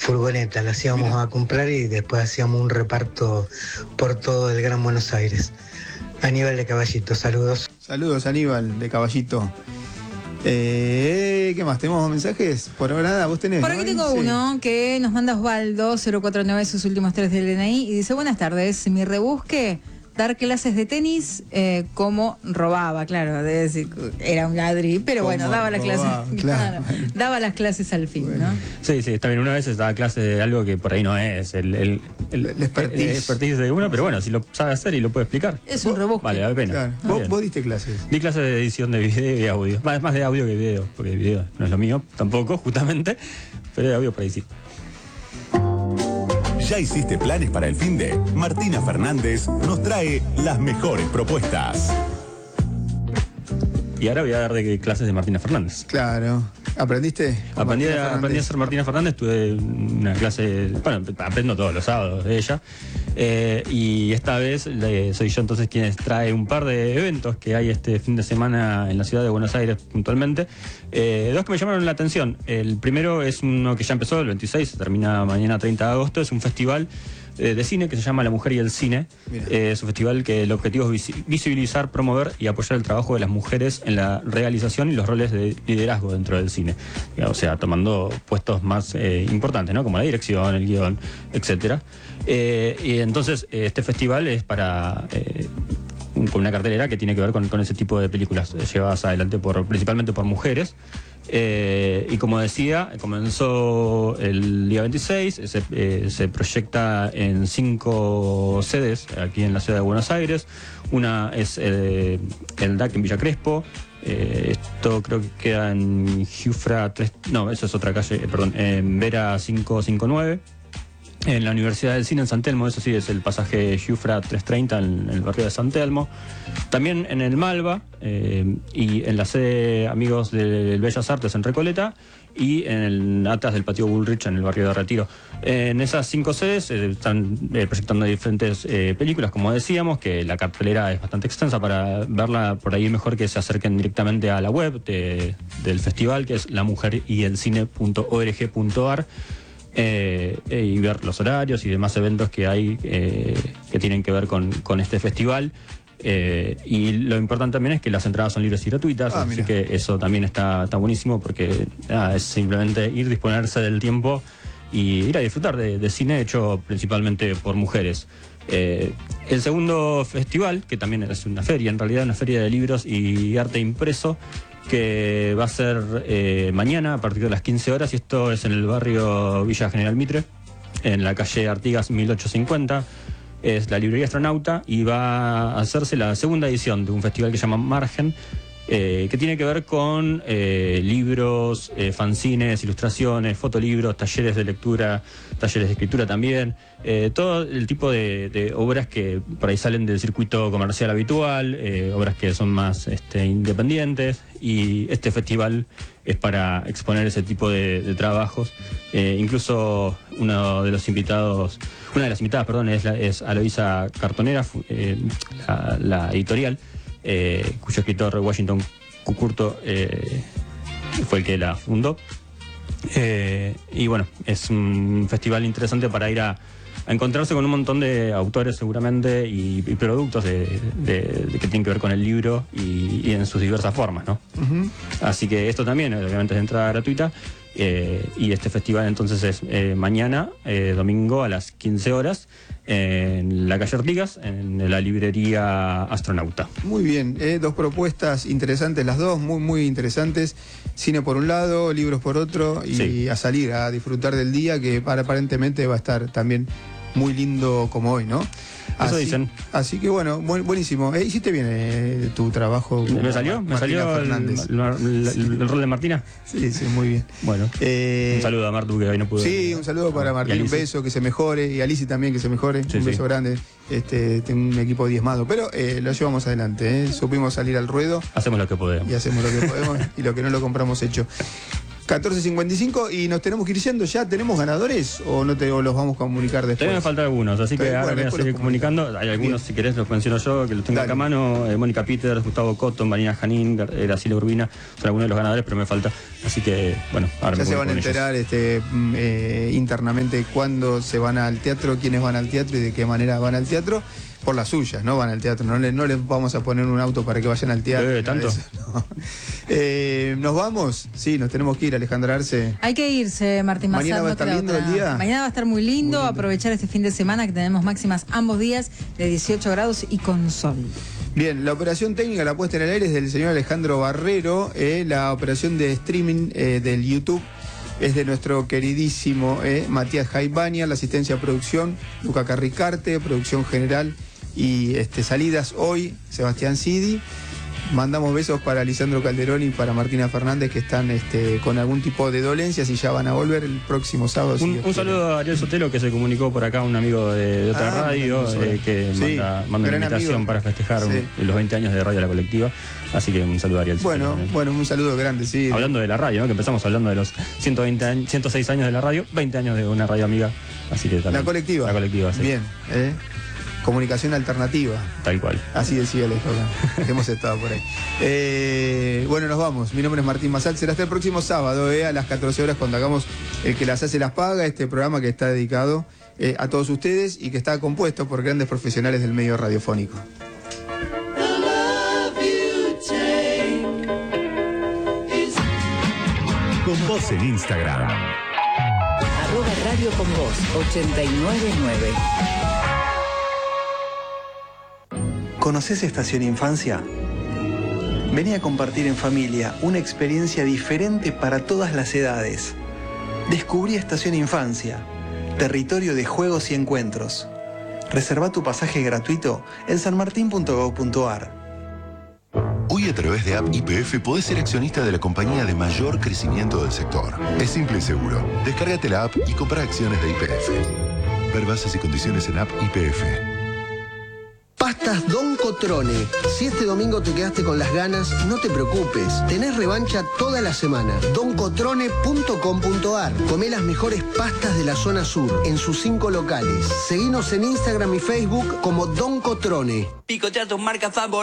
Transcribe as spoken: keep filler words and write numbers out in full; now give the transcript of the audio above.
furgoneta, las íbamos Mira. a comprar y después hacíamos un reparto por todo el Gran Buenos Aires. Aníbal de Caballito, saludos. Saludos, Aníbal de Caballito. Eh, ¿Qué más? ¿Tenemos mensajes? Por ahora nada, vos tenés. Por ¿no? aquí tengo Sí. uno que nos manda Osvaldo, cero cuatro nueve, sus últimos tres del D N I, y dice: buenas tardes, mi rebusque, dar clases de tenis eh, como robaba, claro, debe decir, era un ladri, pero Como bueno, daba las robaba, clases, claro. claro, daba las clases al fin, Bueno. ¿no? Sí, sí, también una vez daba clase de algo que por ahí no es el, el, el, El expertise. el expertise de uno, pero bueno, si lo sabe hacer y lo puede explicar, Es un Vos- rebusque. vale la pena. Claro. Está ¿Vos, bien. vos diste clases. Di clases de edición de video y audio. Más, más de audio que video, porque video no es lo mío tampoco, justamente, pero de audio por ahí sí. ¿Ya hiciste planes para el fin de? Martina Fernández nos trae las mejores propuestas. Y ahora voy a dar de clases de Martina Fernández. Claro. ¿Aprendiste? con Aprendí Martina a, aprendí a Fernández? ser Martina Fernández, tuve una clase, bueno, aprendo todos los sábados de ella. Eh, y esta vez le- soy yo entonces quien trae un par de eventos que hay este fin de semana en la ciudad de Buenos Aires puntualmente. Eh, dos que me llamaron la atención. El primero es uno que ya empezó el veintiséis, se termina mañana treinta de agosto, es un festival eh, de cine que se llama La Mujer y el Cine. Mira. Eh, es un festival que el objetivo es visi- visibilizar, promover y apoyar el trabajo de las mujeres en la realización y los roles de liderazgo dentro del cine. O sea, tomando puestos más eh, importantes, ¿no? Como la dirección, el guión, etcétera. Eh, y entonces, eh, este festival es para... eh, un- con una cartelera que tiene que ver con, con ese tipo de películas eh, llevadas adelante por principalmente por mujeres. Eh, y como decía, comenzó el día veintiséis, se, eh, se proyecta en cinco sedes aquí en la ciudad de Buenos Aires. Una es eh, el D A C en Villa Crespo. Eh, esto creo que queda en Giufra tres, no, eso es otra calle, eh, perdón, en Vera quinientos cincuenta y nueve. En la Universidad del Cine en San Telmo, eso sí, es el pasaje Giufra trescientos treinta en, en el barrio de San Telmo. También en el Malva eh, y en la sede Amigos del Bellas Artes en Recoleta y en el Atas del Patio Bullrich en el barrio de Retiro. En esas cinco sedes eh, están eh, proyectando diferentes eh, películas, como decíamos, que la cartelera es bastante extensa. Para verla por ahí mejor que se acerquen directamente a la web de- del festival, que es la mujer y el cine punto org punto ar. Eh, eh, y ver los horarios y demás eventos que hay eh, que tienen que ver con, con este festival. Eh, y lo importante también es que las entradas son libres y gratuitas, Ah, así mira. que eso también está, está buenísimo, porque nada, es simplemente ir, disponerse del tiempo y ir a disfrutar de, de cine hecho principalmente por mujeres. Eh, el segundo festival, que también es una feria, en realidad una feria de libros y arte impreso, que va a ser eh, mañana a partir de las quince horas, y esto es en el barrio Villa General Mitre, en la calle Artigas mil ochocientos cincuenta. Es la librería Astronauta y va a hacerse la segunda edición de un festival que se llama Margen, eh, que tiene que ver con eh, libros, eh, fanzines, ilustraciones, fotolibros, talleres de lectura, talleres de escritura también, eh, todo el tipo de, de obras que por ahí salen del circuito comercial habitual, eh, obras que son más este, independientes, y este festival es para exponer ese tipo de, de trabajos. Eh, incluso uno de los invitados, una de las invitadas, perdón, es, la, es Aloisa Cartonera, fu- eh, la, la editorial, eh, cuyo escritor Washington Cucurto eh, fue el que la fundó. Eh, y bueno, es un festival interesante para ir a, a encontrarse con un montón de autores seguramente y, y productos de, de- de que tienen que ver con el libro y, y en sus diversas formas, ¿no? Ujú. Así que esto también, obviamente, es de entrada gratuita. Eh, y este festival entonces es eh, mañana, eh, domingo a las quince horas, en la calle Artigas, en la librería Astronauta. Muy bien, eh, dos propuestas interesantes las dos, muy muy interesantes. Cine por un lado, libros por otro, y Sí. a salir, a disfrutar del día, que para- aparentemente va a estar también muy lindo como hoy, ¿no? Eso Así, dicen. así que bueno, bu- buenísimo. Eh, ¿Hiciste bien eh, tu trabajo? como ¿Me salió? ¿Me Martina salió el, Fernández? el- el- el rol de Martina? Sí, sí, muy bien. Bueno, Eh, un saludo a Martu, que hoy no pudo. Sí, un saludo para Y Martín, un Alicia. beso, que se mejore, y Alicia también, que se mejore, Sí, un sí. beso grande. Este, tengo un equipo diezmado, pero eh, lo llevamos adelante, ¿eh? Supimos salir al ruedo Hacemos lo que podemos. y hacemos lo que podemos y lo que no lo compramos hecho. catorce cincuenta y cinco y nos tenemos que ir yendo ya. ¿Tenemos ganadores o no te, o los vamos a comunicar después? Todavía me faltan algunos, así que Bueno, ahora voy a después seguir los comunicando. Hay algunos, Bien. si querés, los menciono yo, que los tengo Dale. acá a mano. Eh, Mónica Peters, Gustavo Cotton, Marina Janín, Gar- eh, Graciela Urbina, son algunos de los ganadores, pero me falta. Así que, bueno, ahora Ya me se comunico van a con ellos. enterar este, mm, eh, internamente cuándo se van al teatro, quiénes van al teatro y de qué manera van al teatro. Por las suyas, no van al teatro. No, le, no les vamos a poner un auto para que vayan al teatro. Eh, nada de ¿tanto? eso, no. Eh, ¿Nos vamos? Sí, nos tenemos que ir, Alejandra Arce. Hay que irse, Martín Massad. Mañana va a no estar queda lindo otra. el día. Mañana va a estar muy lindo. Muy lindo. Aprovechar este fin de semana que tenemos máximas ambos días de dieciocho grados y con sol. Bien, la operación técnica, la puesta en el aire es del señor Alejandro Barrero. eh, la operación de streaming eh, del YouTube es de nuestro queridísimo eh, Matías Jaibania. La asistencia a producción, Luca Carricarte. Producción general y este, salidas hoy, Sebastián Sidi. Mandamos besos para Lisandro Calderón y para Martina Fernández, que están este, con algún tipo de dolencias y ya van a volver el próximo sábado. si Un, Dios un quiere. saludo a Ariel Sotelo, que se comunicó por acá, un amigo de, de otra Ah, radio, mandamos eh, que sí, manda, manda una gran invitación amigo. para festejar Sí. un- los veinte años de Radio La Colectiva. Así que un saludo a Ariel Sotelo Bueno, también. bueno, un saludo grande, sí. Hablando de la radio, ¿no? Que empezamos hablando de los ciento veinte años, ciento seis años de la radio, veinte años de una radio amiga. Así que también. La colectiva. La colectiva, sí. Bien, ¿eh? Comunicación alternativa. Tal cual. Así decía el eslogan. Hemos estado por ahí. Eh, bueno, nos vamos. Mi nombre es Martín Massad. Será hasta el próximo sábado, eh, a las catorce horas, cuando hagamos El que las hace las paga, este programa que está dedicado eh, a todos ustedes y que está compuesto por grandes profesionales del medio radiofónico. Con vos en Instagram. Arroba Radio con Vos ochenta y nueve nueve. ¿Conoces Estación Infancia? Vení a compartir en familia una experiencia diferente para todas las edades. Descubrí Estación Infancia, territorio de juegos y encuentros. Reserva tu pasaje gratuito en sanmartin punto gov punto ar. Hoy a través de App Y P F podés ser accionista de la compañía de mayor crecimiento del sector. Es simple y seguro. Descárgate la app y compra acciones de Y P F. Ver bases y condiciones en App Y P F. Pastas Don Cotrone. Si este domingo te quedaste con las ganas, no te preocupes. Tenés revancha toda la semana. don cotrone punto com punto ar. Comé las mejores pastas de la zona sur, en sus cinco locales. Seguinos en Instagram y Facebook como Don Cotrone. Picotear tus marcas favoritas.